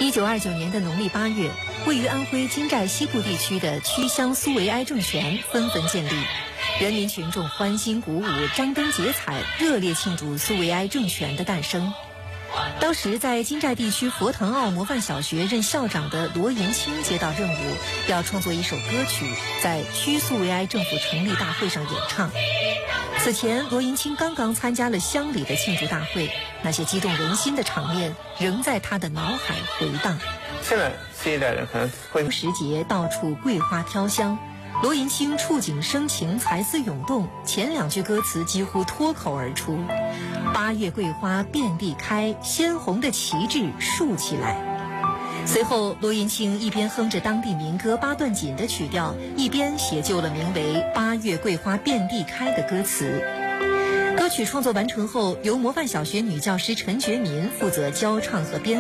1929年的农历8月，位于安徽金寨西部地区的曲湘苏维埃政权纷纷建立，人民群众欢欣鼓舞，张灯结彩，热烈庆祝苏维埃政权的诞生。当时在金寨地区佛腾坳模范小学任校长的罗银清接到任务，要创作一首歌曲，在曲苏维埃政府成立大会上演唱。此前，罗银清刚刚参加了乡里的庆祝大会，那些激动人心的场面仍在他的脑海回荡。 现在新一代人可能会时节到处桂花飘香，罗银清触景生情，才思涌动，前2句歌词几乎脱口而出：8月桂花遍地开，鲜红的旗帜竖起来。随后，罗银清一边哼着当地民歌8段锦的曲调，一边写就了名为《8月桂花遍地开》的歌词。歌曲创作完成后，由模范小学女教师陈觉民负责教唱和编